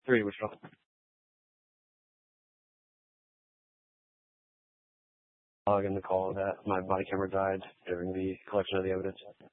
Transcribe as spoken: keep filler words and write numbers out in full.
Three, Wichita. Log in the call that my body camera died during the collection of the evidence.